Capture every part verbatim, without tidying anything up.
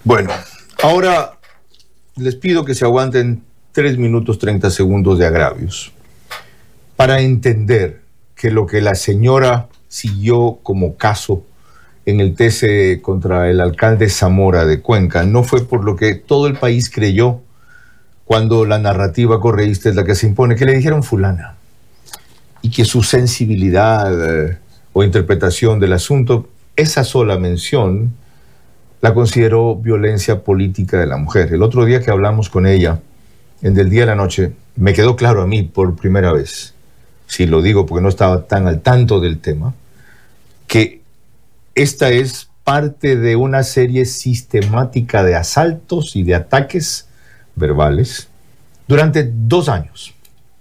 Bueno, ahora les pido que se aguanten tres minutos treinta segundos de agravios para entender que lo que la señora siguió como caso en el T C contra el alcalde Zamora de Cuenca no fue por lo que todo el país creyó cuando la narrativa correísta es la que se impone, que le dijeron fulana, y que su sensibilidad eh, o interpretación del asunto, esa sola mención, la consideró violencia política de la mujer. El otro día que hablamos con ella, en Del Día a la Noche, me quedó claro a mí por primera vez, si lo digo porque no estaba tan al tanto del tema, que esta es parte de una serie sistemática de asaltos y de ataques verbales durante dos años.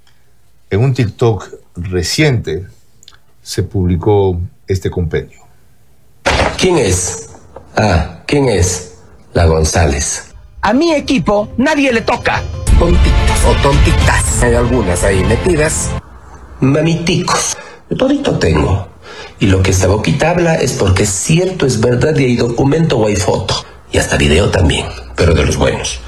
En un TikTok reciente se publicó este compendio. ¿Quién es? Ah, ¿quién es? La González. A mi equipo nadie le toca. Tontitos o tontitas. Hay algunas ahí metidas. Mamiticos. Yo todito tengo. Y lo que esta boquita habla es porque es cierto, es verdad, y hay documento o hay foto. Y hasta video también, pero de los buenos.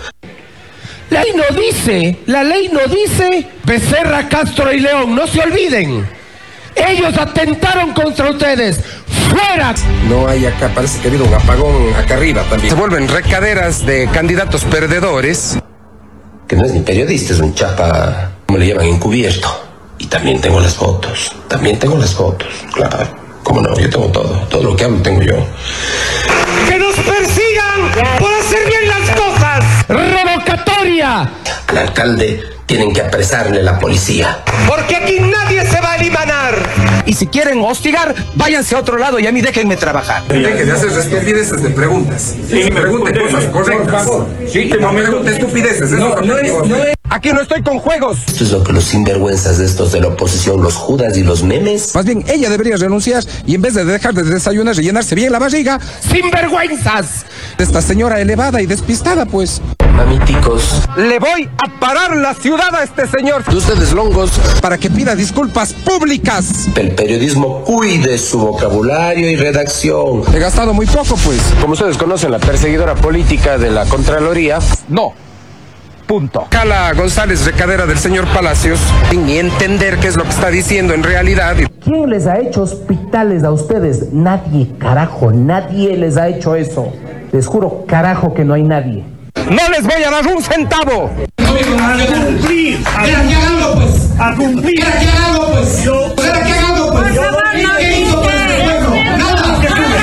La ley no dice, la ley no dice Becerra, Castro y León, no se olviden. Ellos atentaron contra ustedes. ¡Fuera! No hay acá, parece que ha habido un apagón acá arriba también. Se vuelven recaderas de candidatos perdedores. Que no es ni periodista, es un chapa, como le llaman, encubierto. Y también tengo las fotos, también tengo las fotos, claro. Cómo no, yo tengo todo, todo lo que hablo tengo yo. ¡Que nos persigan por hacer bien las cosas! ¡Revocatoria! Al alcalde tienen que apresarle a la policía. Porque aquí nadie se va a alimanar. Y si quieren hostigar, váyanse a otro lado y a mí déjenme trabajar. Deje de hacer estupideces de preguntas. Sí, pregunte cosas correctas. Por favor. Sí, no me pregunte estupideces. No, no es, no es. Aquí no estoy con juegos. Esto es lo que los sinvergüenzas de estos de la oposición, los judas y los memes. Más bien, ella debería renunciar y en vez de dejar de desayunar, rellenarse bien la barriga. ¡Sinvergüenzas! Esta señora elevada y despistada, pues. Mamiticos. Le voy a parar la ciudad a este señor. De ustedes longos. Para que pida disculpas públicas. El periodismo cuide su vocabulario y redacción. He gastado muy poco, pues. Como ustedes conocen, la perseguidora política de la Contraloría. No. Punto. Cala González, recadera del señor Palacios, sin ni entender qué es lo que está diciendo en realidad. ¿Quién les ha hecho hospitales a ustedes? Nadie, carajo, nadie les ha hecho eso. Les juro, carajo, que no hay nadie. ¡No les voy a dar un centavo! A cumplir. A cumplir, pues. A cumplir. ¿Qué hago, pues? Yo. ¿Qué hago, pues? Yo. ¿Qué hizo por el pueblo? Nada.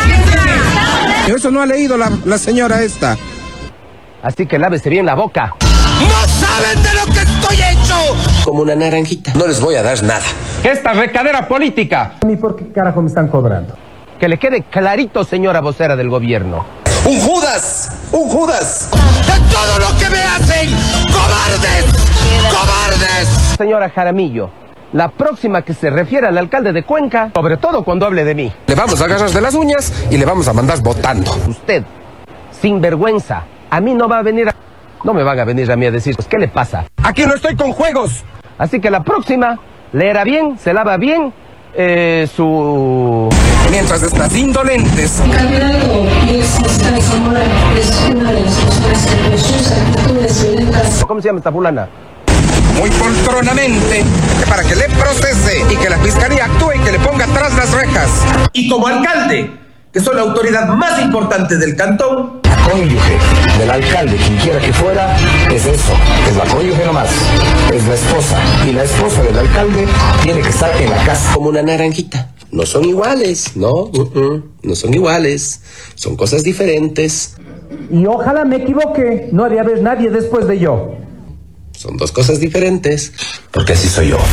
Eso no ha leído la, la señora esta. Así que lávese bien la boca. ¡No saben de lo que estoy hecho! Como una naranjita. No les voy a dar nada. Esta recadera política. ¿A mí por qué carajo me están cobrando? Que le quede clarito, señora vocera del gobierno. ¡Un Judas! ¡Un Judas! ¡De todo lo que me hacen! ¡Cobardes! ¡Cobardes! Señora Jaramillo, la próxima que se refiera al alcalde de Cuenca, sobre todo cuando hable de mí. Le vamos a agarrar de las uñas y le vamos a mandar votando. Usted, sin vergüenza, a mí no va a venir a... No me van a venir a mí a decir, pues, ¿qué le pasa? Aquí no estoy con juegos. Así que la próxima, leerá bien, se lava bien, eh, su... Mientras estas indolentes. El candidato Luis Oscar Zamora es una de las personas que por sus actitudes violentas. ¿Cómo se llama esta fulana? Muy poltronamente, que para que le procese y que la fiscalía actúe y que le ponga atrás las rejas. Y como alcalde, que soy la autoridad más importante del cantón, La cónyuge del alcalde, quien quiera que fuera, es eso, es la cónyuge nomás, es la esposa. Y la esposa del alcalde tiene que estar en la casa. Como una naranjita. No son iguales, no, uh-uh, no son iguales, son cosas diferentes. Y ojalá me equivoque, no ha de haber nadie después de yo. Son dos cosas diferentes, porque así soy yo.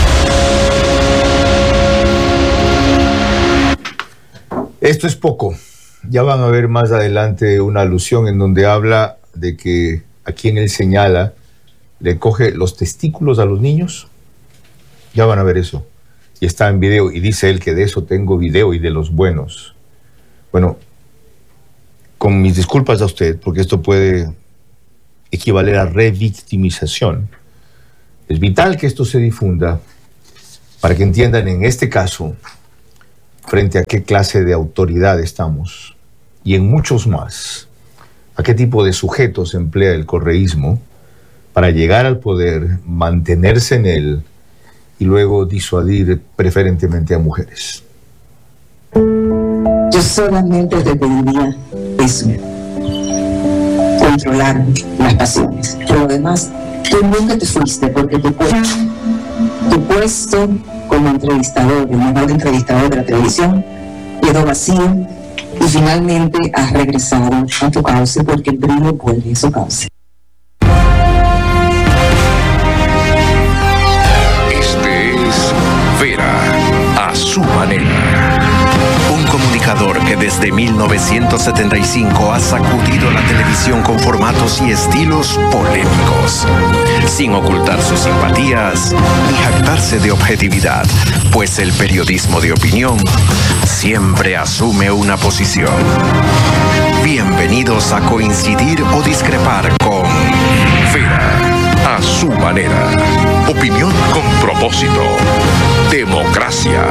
Esto es poco. Ya van a ver más adelante una alusión en donde habla de que a quien él señala le coge los testículos a los niños. Ya van a ver eso. Y está en video, y dice él que de eso tengo video y de los buenos. Bueno, con mis disculpas a usted, porque esto puede equivaler a revictimización. Es vital que esto se difunda para que entiendan en este caso frente a qué clase de autoridad estamos y en muchos más. a qué tipo de sujetos emplea el correísmo para llegar al poder, mantenerse en él y luego disuadir preferentemente a mujeres. Yo solamente te pediría eso, controlar las pasiones. Pero además, tú nunca te fuiste porque tu puesto, tu puesto como entrevistador, el mejor entrevistador de la televisión, quedó vacío y finalmente has regresado a tu cauce porque el brillo vuelve a su cauce. Este es Vera, a su manera. Un comunicador que desde mil novecientos setenta y cinco ha sacudido la televisión con formatos y estilos polémicos, sin ocultar sus simpatías ni jactarse de objetividad, pues el periodismo de opinión siempre asume una posición. Bienvenidos a coincidir o discrepar con Vera, a su manera. Opinión con propósito. Democracia.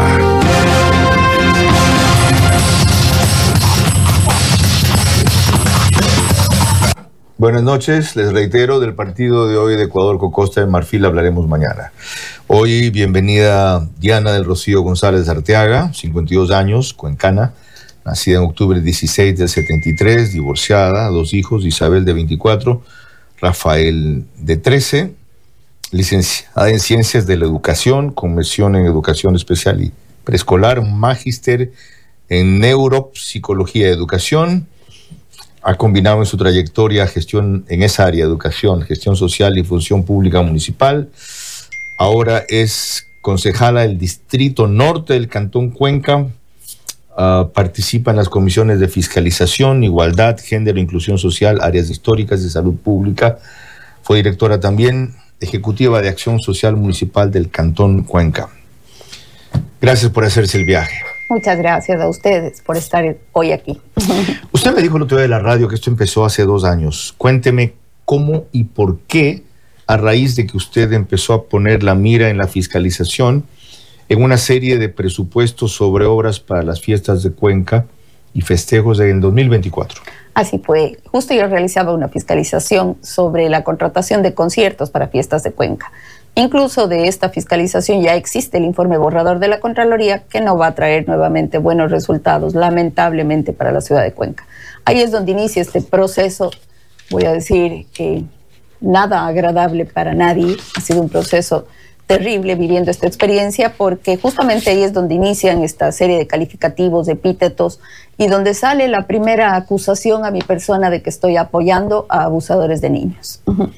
Buenas noches, les reitero, del partido de hoy de Ecuador con Costa de Marfil hablaremos mañana. Hoy, bienvenida Diana del Rocío González Arteaga, cincuenta y dos años, cuencana, nacida en octubre dieciséis del setenta y tres, divorciada, dos hijos, Isabel de veinticuatro, Rafael de trece, licenciada en Ciencias de la Educación, con mención en Educación Especial y Preescolar, magíster en Neuropsicología y Educación. Ha combinado en su trayectoria gestión en esa área, educación, gestión social y función pública municipal. Ahora es concejala del Distrito Norte del Cantón Cuenca. Uh, participa en las comisiones de fiscalización, igualdad, género, inclusión social, áreas históricas de salud pública. Fue directora también ejecutiva de Acción Social Municipal del Cantón Cuenca. Gracias por hacerse el viaje. Muchas gracias a ustedes por estar hoy aquí. Usted me dijo el otro día de la radio que esto empezó hace dos años. Cuénteme cómo y por qué, a raíz de que usted empezó a poner la mira en la fiscalización en una serie de presupuestos sobre obras para las fiestas de Cuenca y festejos en el dos mil veinticuatro. Así fue. Justo yo realizaba una fiscalización sobre la contratación de conciertos para fiestas de Cuenca. Incluso de esta fiscalización ya existe el informe borrador de la Contraloría que no va a traer nuevamente buenos resultados, lamentablemente, para la ciudad de Cuenca. Ahí es donde inicia este proceso, voy a decir que nada agradable para nadie, ha sido un proceso terrible viviendo esta experiencia porque justamente ahí es donde inician esta serie de calificativos, de epítetos y donde sale la primera acusación a mi persona de que estoy apoyando a abusadores de niños. Uh-huh.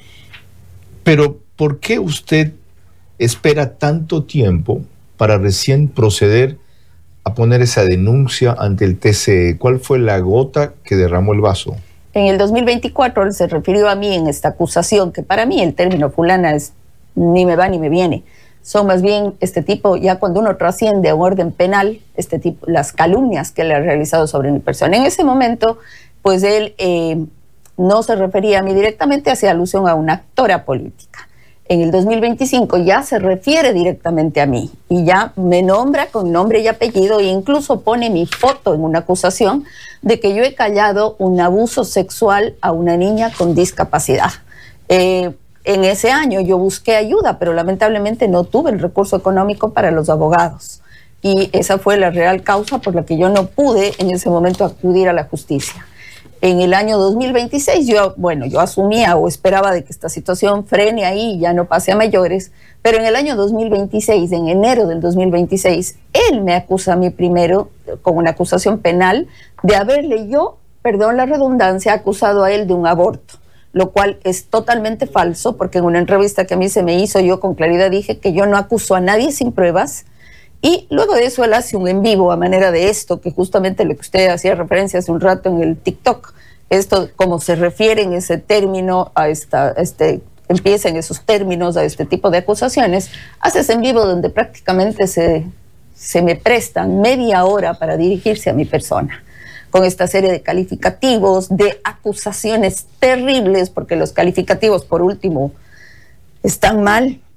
Pero ¿por qué usted espera tanto tiempo para recién proceder a poner esa denuncia ante el T C E? ¿Cuál fue la gota que derramó el vaso? En el dos mil veinticuatro él se refirió a mí en esta acusación, que para mí el término fulana es ni me va ni me viene. Son más bien este tipo, ya cuando uno trasciende a un orden penal, este tipo, las calumnias que él ha realizado sobre mi persona. En ese momento, pues él eh, no se refería a mí directamente, hacía alusión a una actora política. En el dos mil veinticinco ya se refiere directamente a mí y ya me nombra con nombre y apellido e incluso pone mi foto en una acusación de que yo he callado un abuso sexual a una niña con discapacidad. Eh, en ese año yo busqué ayuda, pero lamentablemente no tuve el recurso económico para los abogados. Y esa fue la real causa por la que yo no pude en ese momento acudir a la justicia. En el año dos mil veintiséis, yo, bueno, yo asumía o esperaba de que esta situación frene ahí y ya no pase a mayores, pero en el año dos mil veintiséis, en enero del dos mil veintiséis, él me acusa a mí primero con una acusación penal de haberle yo, perdón la redundancia, acusado a él de un aborto, lo cual es totalmente falso, porque en una entrevista que a mí se me hizo, yo con claridad dije que yo no acuso a nadie sin pruebas. Y luego de eso él hace un en vivo a manera de esto, que justamente lo que usted hacía referencia hace un rato en el TikTok, esto como se refiere en ese término, a esta, este, empieza en esos términos a este tipo de acusaciones, hace ese en vivo donde prácticamente se, se me prestan media hora para dirigirse a mi persona, con esta serie de calificativos, de acusaciones terribles, porque los calificativos, por último, están mal.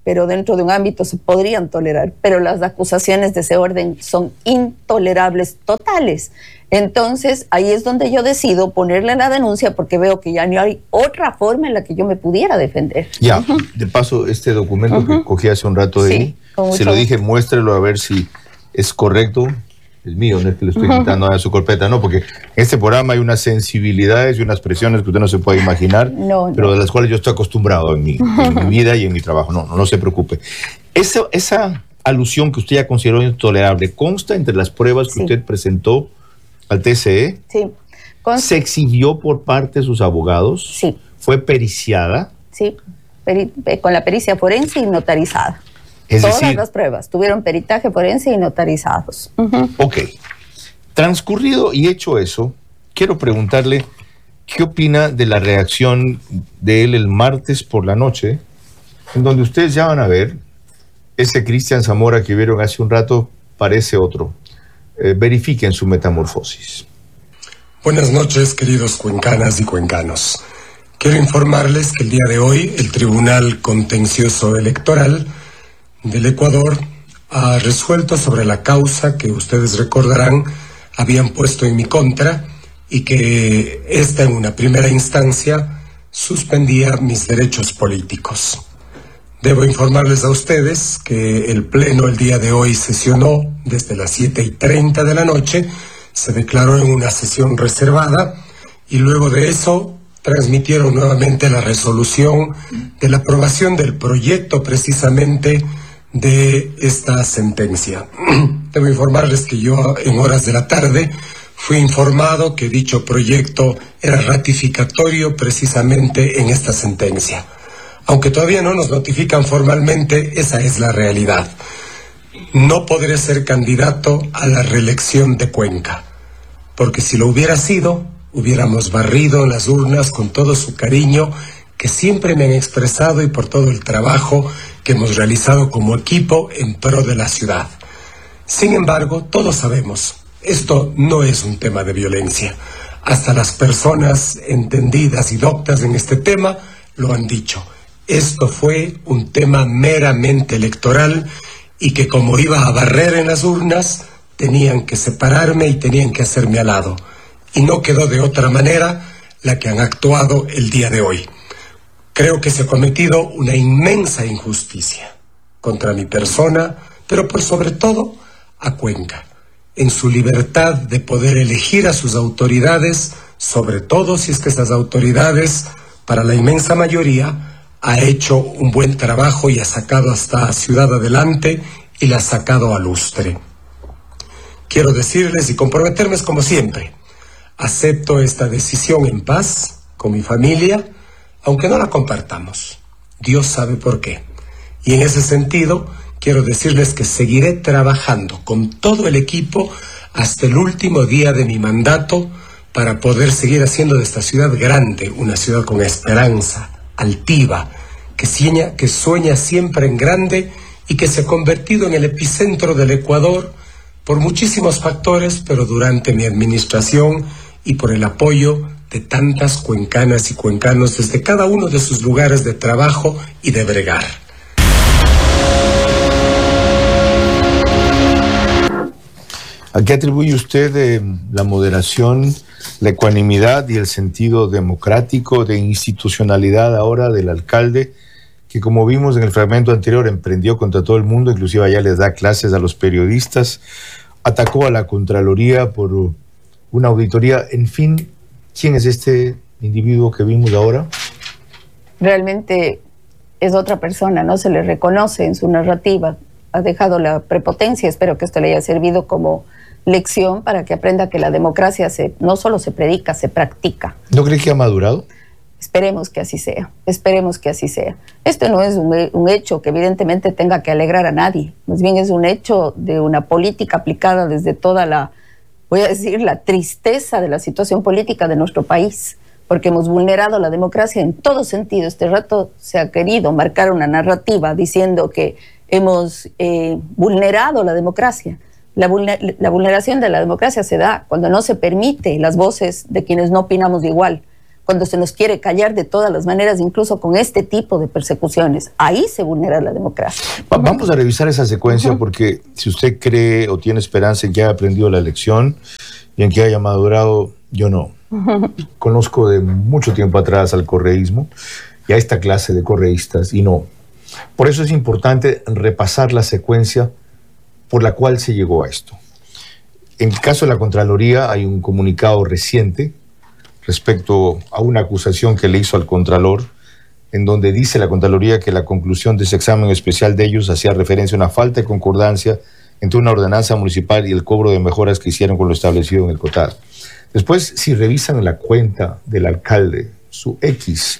pero dentro de un ámbito se podrían tolerar, pero las acusaciones de ese orden son intolerables, totales. Entonces, ahí es donde yo decido ponerle la denuncia porque veo que ya no hay otra forma en la que yo me pudiera defender. Ya, uh-huh. De paso, este documento uh-huh. que cogí hace un rato de ahí, sí, se lo dije, muéstrelo a ver si es correcto. Es mío, no es que le estoy uh-huh. quitando a su carpeta, no, porque en este programa hay unas sensibilidades y unas presiones que usted no se puede imaginar, no, no. pero de las cuales yo estoy acostumbrado en mi, en mi vida y en mi trabajo. No, no, no se preocupe. Esa, esa alusión que usted ya consideró intolerable, ¿consta entre las pruebas que sí. usted presentó al T C E? Sí. Consta. ¿Se exhibió por parte de sus abogados? Sí. ¿Fue periciada? Sí, Peri- con la pericia forense y notarizada. Es Todas decir, las pruebas tuvieron peritaje forense y notarizados. Uh-huh. Ok. Transcurrido y hecho eso, quiero preguntarle qué opina de la reacción de él el martes por la noche, en donde ustedes ya van a ver, ese Cristian Zamora que vieron hace un rato parece otro. Eh, verifiquen su metamorfosis. Buenas noches, queridos cuencanas y cuencanos. Quiero informarles que el día de hoy el Tribunal Contencioso Electoral del Ecuador ha resuelto sobre la causa que ustedes recordarán habían puesto en mi contra y que esta en una primera instancia suspendía mis derechos políticos. Debo informarles a ustedes que el Pleno el día de hoy sesionó desde las siete y treinta de la noche, se declaró en una sesión reservada y luego de eso transmitieron nuevamente la resolución de la aprobación del proyecto precisamente de esta sentencia. Debo informarles que yo en horas de la tarde fui informado que dicho proyecto era ratificatorio precisamente en esta sentencia. Aunque todavía no nos notifican formalmente, esa es la realidad. No podré ser candidato a la reelección de Cuenca, porque si lo hubiera sido, hubiéramos barrido en las urnas con todo su cariño que siempre me han expresado y por todo el trabajo que hemos realizado como equipo en pro de la ciudad. Sin embargo, todos sabemos, esto no es un tema de violencia. Hasta las personas entendidas y doctas en este tema lo han dicho. Esto fue un tema meramente electoral y que como iba a barrer en las urnas, tenían que separarme y tenían que hacerme al lado. Y no quedó de otra manera la que han actuado el día de hoy. Creo que se ha cometido una inmensa injusticia contra mi persona, pero por sobre todo a Cuenca, en su libertad de poder elegir a sus autoridades, sobre todo si es que esas autoridades, para la inmensa mayoría, ha hecho un buen trabajo y ha sacado a esta ciudad adelante y la ha sacado a lustre. Quiero decirles y comprometerme como siempre, acepto esta decisión en paz con mi familia, aunque no la compartamos. Dios sabe por qué. Y en ese sentido, quiero decirles que seguiré trabajando con todo el equipo hasta el último día de mi mandato para poder seguir haciendo de esta ciudad grande, una ciudad con esperanza, altiva, que sueña, que sueña siempre en grande y que se ha convertido en el epicentro del Ecuador por muchísimos factores, pero durante mi administración y por el apoyo de tantas cuencanas y cuencanos desde cada uno de sus lugares de trabajo y de bregar. ¿A qué atribuye usted eh, la moderación, la ecuanimidad y el sentido democrático de institucionalidad ahora del alcalde, que como vimos en el fragmento anterior emprendió contra todo el mundo, inclusive allá les da clases a los periodistas, atacó a la Contraloría por una auditoría, en fin? ¿Quién es este individuo que vimos ahora? Realmente es otra persona, no se le reconoce en su narrativa, ha dejado la prepotencia, espero que esto le haya servido como lección para que aprenda que la democracia se, no solo se predica, se practica. ¿No cree que ha madurado? Esperemos que así sea, esperemos que así sea. Esto no es un, un hecho que evidentemente tenga que alegrar a nadie, más bien es un hecho de una política aplicada desde toda la, voy a decir, la tristeza de la situación política de nuestro país, porque hemos vulnerado la democracia en todo sentido. Este rato se ha querido marcar una narrativa diciendo que hemos eh, vulnerado la democracia. La, vulner la vulneración de la democracia se da cuando no se permite las voces de quienes no opinamos igual, cuando se nos quiere callar de todas las maneras, incluso con este tipo de persecuciones. Ahí se vulnera la democracia. Va- Vamos a revisar esa secuencia uh-huh. porque si usted cree o tiene esperanza en que haya aprendido la lección y en que haya madurado, yo no. Uh-huh. Conozco de mucho tiempo atrás al correísmo y a esta clase de correístas y no. Por eso es importante repasar la secuencia por la cual se llegó a esto. En el caso de la Contraloría hay un comunicado reciente respecto a una acusación que le hizo al Contralor, en donde dice la Contraloría que la conclusión de ese examen especial de ellos hacía referencia a una falta de concordancia entre una ordenanza municipal y el cobro de mejoras que hicieron con lo establecido en el COTAD. Después, si revisan la cuenta del alcalde, su X,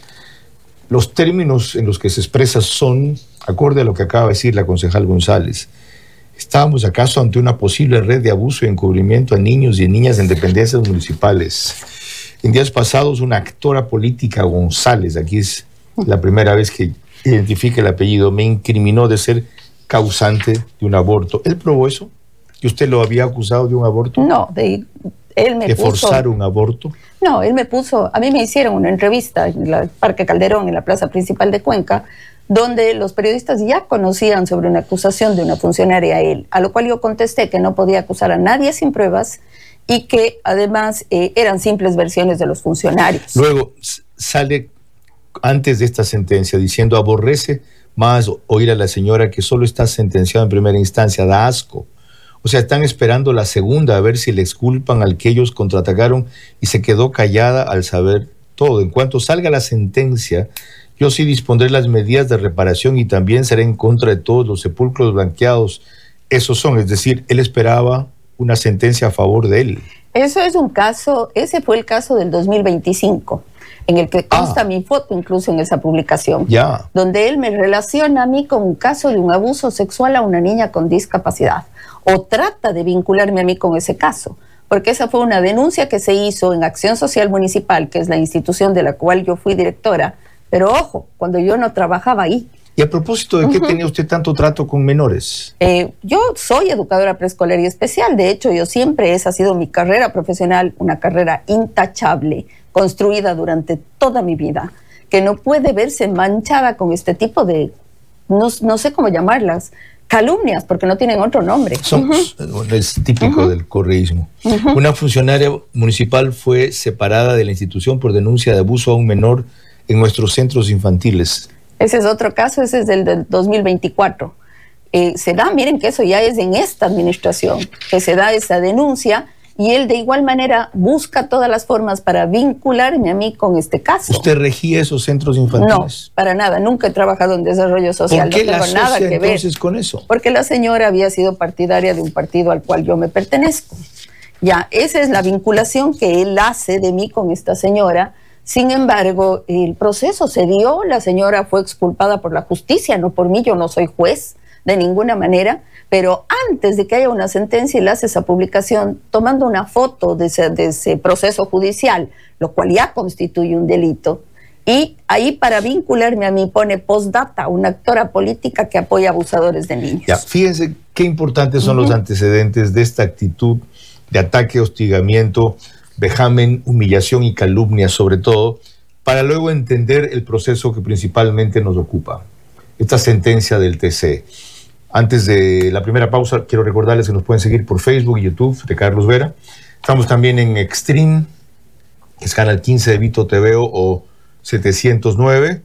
los términos en los que se expresa son acorde a lo que acaba de decir la concejal González. ¿Estábamos acaso ante una posible red de abuso y encubrimiento a niños y niñas en dependencias municipales? En días pasados, una actora política, González, aquí es la primera vez que identifica el apellido, me incriminó de ser causante de un aborto. ¿Él probó eso? ¿Que usted lo había acusado de un aborto? No, de, él me ¿De puso... forzar un aborto? No, él me puso... A mí me hicieron una entrevista en el Parque Calderón, en la plaza principal de Cuenca, donde los periodistas ya conocían sobre una acusación de una funcionaria a él, a lo cual yo contesté que no podía acusar a nadie sin pruebas y que además eh, eran simples versiones de los funcionarios. Luego sale antes de esta sentencia diciendo aborrece más oír a la señora que solo está sentenciada en primera instancia, da asco. O sea, están esperando la segunda a ver si le exculpan al que ellos contraatacaron y se quedó callada al saber todo. En cuanto salga la sentencia, yo sí dispondré las medidas de reparación y también seré en contra de todos los sepulcros blanqueados. Esos son, es decir, él esperaba una sentencia a favor de él. Eso es un caso, ese fue el caso del dos mil veinticinco, en el que consta ah, mi foto incluso en esa publicación, ya. donde él me relaciona a mí con un caso de un abuso sexual a una niña con discapacidad, o trata de vincularme a mí con ese caso, porque esa fue una denuncia que se hizo en Acción Social Municipal, que es la institución de la cual yo fui directora, pero ojo, cuando yo no trabajaba ahí. Y a propósito de qué uh-huh. tenía usted tanto trato con menores. Eh, yo soy educadora preescolar y especial. De hecho, yo siempre, esa ha sido mi carrera profesional, una carrera intachable, construida durante toda mi vida, que no puede verse manchada con este tipo de, no, no sé cómo llamarlas, calumnias, porque no tienen otro nombre. Son, uh-huh. Es típico uh-huh. del correísmo. Uh-huh. Una funcionaria municipal fue separada de la institución por denuncia de abuso a un menor en nuestros centros infantiles. Ese es otro caso, ese es del, del dos mil veinticuatro. Eh, se da, miren que eso ya es en esta administración, que se da esa denuncia y él de igual manera busca todas las formas para vincularme a mí con este caso. ¿Usted regía esos centros infantiles? No, para nada, nunca he trabajado en desarrollo social. ¿Por qué no tengo la nada que entonces ver. con eso? Porque la señora había sido partidaria de un partido al cual yo me pertenezco. Ya, esa es la vinculación que él hace de mí con esta señora. Sin embargo, el proceso se dio, la señora fue exculpada por la justicia, no por mí, yo no soy juez de ninguna manera, pero antes de que haya una sentencia, él hace esa publicación tomando una foto de ese, de ese proceso judicial, lo cual ya constituye un delito. Y ahí, para vincularme a mí, pone postdata, una actora política que apoya abusadores de niños. Ya, fíjense qué importantes son uh-huh. los antecedentes de esta actitud de ataque, hostigamiento, vejamen, humillación y calumnia sobre todo, para luego entender el proceso que principalmente nos ocupa, esta sentencia del T C. Antes de la primera pausa, quiero recordarles que nos pueden seguir por Facebook y YouTube de Carlos Vera. Estamos también en Extreme, que es canal quince de Vito T V o setecientos nueve.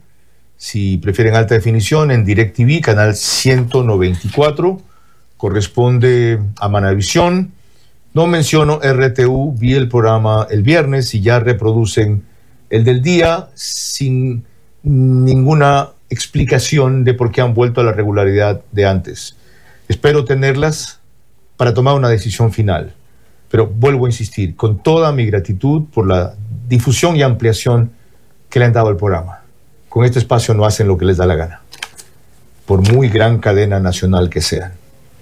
Si prefieren alta definición, en DirecTV, canal ciento noventa y cuatro, corresponde a Manavisión. No menciono R T U, vi el programa el viernes y ya reproducen el del día sin ninguna explicación de por qué han vuelto a la regularidad de antes. Espero tenerlas para tomar una decisión final, pero vuelvo a insistir, con toda mi gratitud por la difusión y ampliación que le han dado al programa. Con este espacio no hacen lo que les da la gana, por muy gran cadena nacional que sean.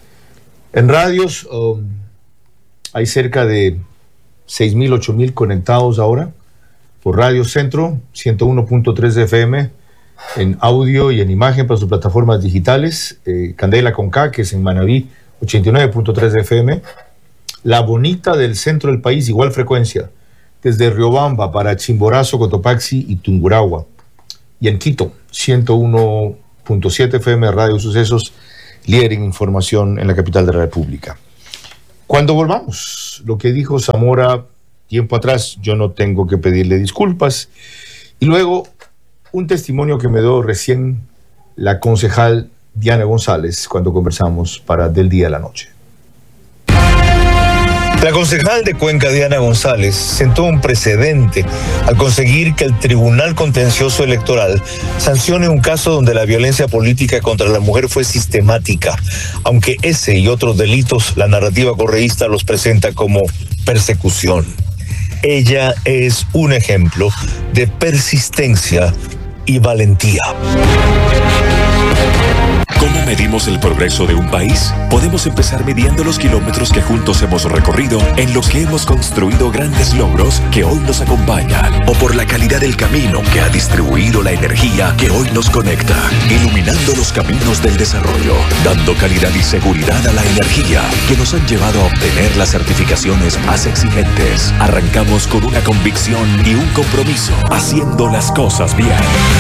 En radios... Um, hay cerca de seis mil, ocho mil conectados ahora por Radio Centro, ciento uno punto tres de F M, en audio y en imagen para sus plataformas digitales. Eh, Candela con K, que es en Manabí, ochenta y nueve punto tres de F M. La Bonita del centro del país, igual frecuencia, desde Riobamba para Chimborazo, Cotopaxi y Tungurahua. Y en Quito, ciento uno punto siete F M, Radio Sucesos, líder en información en la capital de la República. Cuando volvamos, lo que dijo Zamora tiempo atrás, yo no tengo que pedirle disculpas. Y luego, un testimonio que me dio recién la concejal Diana González cuando conversamos para Del Día a la Noche. La concejal de Cuenca, Diana González, sentó un precedente al conseguir que el Tribunal Contencioso Electoral sancione un caso donde la violencia política contra la mujer fue sistemática, aunque ese y otros delitos la narrativa correísta los presenta como persecución. Ella es un ejemplo de persistencia y valentía. ¿Cómo medimos el progreso de un país? Podemos empezar midiendo los kilómetros que juntos hemos recorrido, en los que hemos construido grandes logros que hoy nos acompañan, o por la calidad del camino que ha distribuido la energía que hoy nos conecta, iluminando los caminos del desarrollo, dando calidad y seguridad a la energía que nos han llevado a obtener las certificaciones más exigentes. Arrancamos con una convicción y un compromiso, haciendo las cosas bien.